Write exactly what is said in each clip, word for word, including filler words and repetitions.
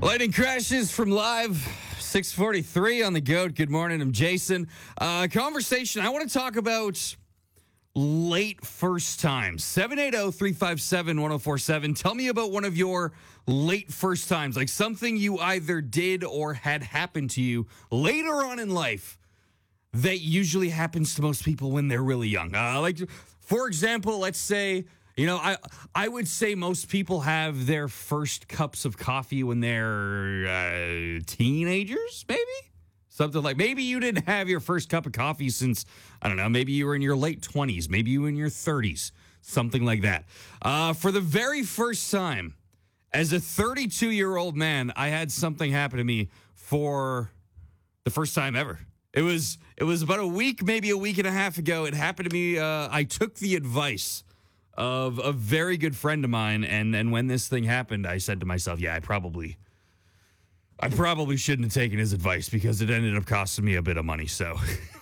Lightning crashes from live six forty-three on the GOAT. Good morning. I'm Jason. Uh, conversation. I want to talk about late first times. seven eight zero, three five seven, one zero four seven. Tell me about one of your late first times, like something you either did or had happen to you later on in life that usually happens to most people when they're really young. Uh, like, for example, let's say, you know, I I would say most people have their first cups of coffee when they're uh, teenagers, maybe? Something like, maybe you didn't have your first cup of coffee since, I don't know, maybe you were in your late twenties, maybe you were in your thirties, something like that. Uh, for the very first time, as a thirty-two-year-old man, I had something happen to me for the first time ever. It was it was about a week, maybe a week and a half ago. It happened to me. Uh, I took the advice of a very good friend of mine, and and when this thing happened, I said to myself, yeah, I probably I probably shouldn't have taken his advice because it ended up costing me a bit of money. So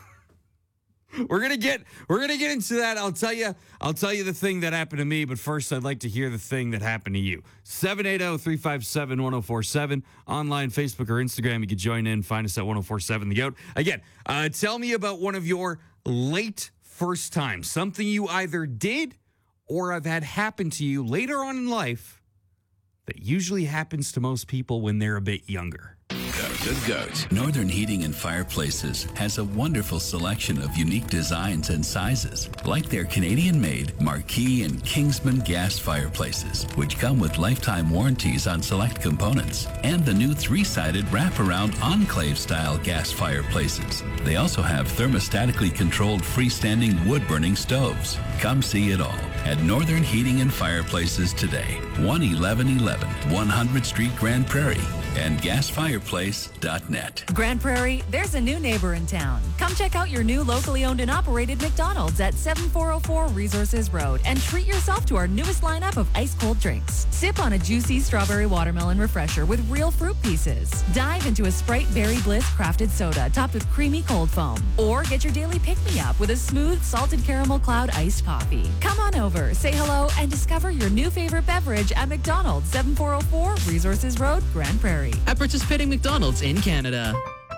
we're gonna get we're gonna get into that. I'll tell you I'll tell you the thing that happened to me, but first I'd like to hear the thing that happened to you. seven eight zero, three five seven, one zero four seven. Online, Facebook, or Instagram. You can join in. Find us at one zero four seven The Goat. Again, uh, tell me about one of your late first times. Something you either did or have had happen to you later on in life that usually happens to most people when they're a bit younger. The GOAT. Northern Heating and Fireplaces has a wonderful selection of unique designs and sizes, like their Canadian-made Marquee and Kingsman gas fireplaces, which come with lifetime warranties on select components, and the new three-sided wraparound Enclave-style gas fireplaces. They also have thermostatically controlled freestanding wood-burning stoves. Come see it all at Northern Heating and Fireplaces today, one eleven eleven one hundredth Street, Grand Prairie, and gas fireplace dot net. Grand Prairie, there's a new neighbor in town. Come check out your new locally owned and operated McDonald's at seventy-four oh four Resources Road and treat yourself to our newest lineup of ice-cold drinks. Sip on a juicy strawberry watermelon refresher with real fruit pieces. Dive into a Sprite Berry Bliss crafted soda topped with creamy cold foam. Or get your daily pick-me-up with a smooth salted caramel cloud iced coffee. Come on over, say hello, and discover your new favorite beverage at McDonald's, seventy-four oh four Resources Road, Grand Prairie. At participating McDonald's in Canada.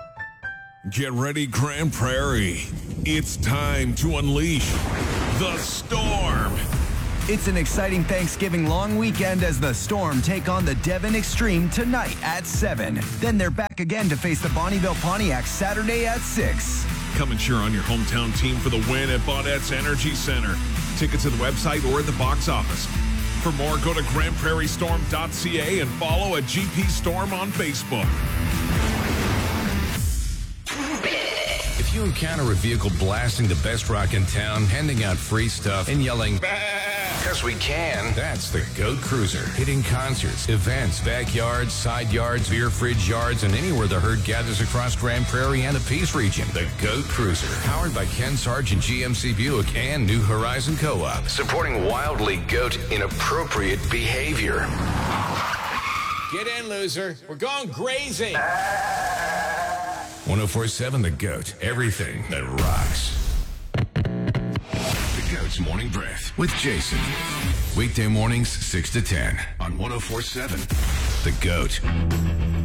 Get ready, Grand Prairie. It's time to unleash the storm. It's an exciting Thanksgiving long weekend as the Storm take on the Devon Extreme tonight at seven. Then they're back again to face the Bonnieville Pontiac Saturday at six. Come and cheer on your hometown team for the win at Baudette's Energy Center. Tickets at the website or at the box office. For more, go to grand prairie storm dot c a and follow at G P Storm on Facebook. If you encounter a vehicle blasting the best rock in town, handing out free stuff, and yelling, because we can, that's the GOAT Cruiser. Hitting concerts, events, backyards, side yards, beer fridge yards, and anywhere the herd gathers across Grand Prairie and the Peace region. The GOAT Cruiser. Powered by Ken Sargent G M C Buick and New Horizon Co-op. Supporting wildly GOAT inappropriate behavior. Get in, loser. We're going crazy. one oh four seven The GOAT. Everything that rocks. The GOAT's Morning Breath with Jason. Weekday mornings six to ten on one oh four seven The GOAT.